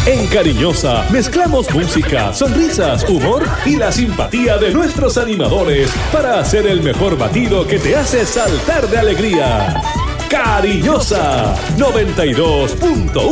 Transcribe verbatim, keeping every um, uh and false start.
En Cariñosa mezclamos música, sonrisas, humor y la simpatía de nuestros animadores para hacer el mejor batido que te hace saltar de alegría. Cariñosa noventa y dos punto uno